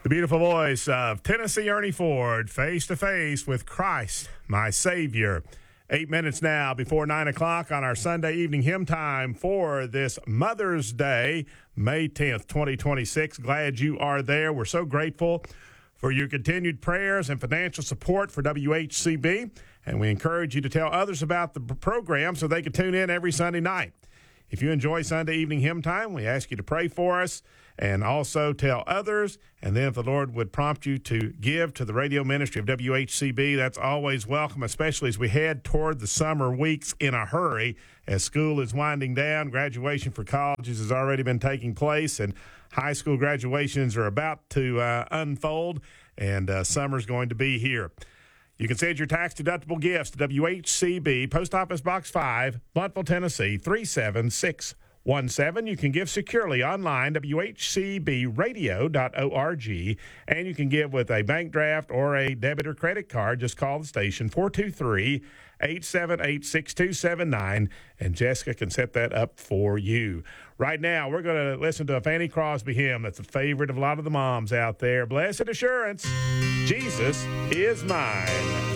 The beautiful voice of Tennessee Ernie Ford, face to face with Christ, my Savior. 8 minutes now before 9 o'clock on our Sunday evening hymn time for this Mother's Day, May 10th, 2026. Glad you are there. We're so grateful for your continued prayers and financial support for WHCB, and we encourage you to tell others about the program so they can tune in every Sunday night. If you enjoy Sunday evening hymn time, we ask you to pray for us and also tell others. And then if the Lord would prompt you to give to the radio ministry of WHCB, that's always welcome, especially as we head toward the summer weeks in a hurry as school is winding down. Graduation for colleges has already been taking place, and high school graduations are about to unfold, and summer's going to be here. You can send your tax-deductible gifts to WHCB, Post Office Box 5, Blountville, Tennessee, 37617. You can give securely online, WHCBradio.org, and you can give with a bank draft or a debit or credit card. Just call the station, 423-878-6279, and Jessica can set that up for you. Right now, we're going to listen to a Fanny Crosby hymn that's a favorite of a lot of the moms out there. Blessed Assurance, Jesus is mine.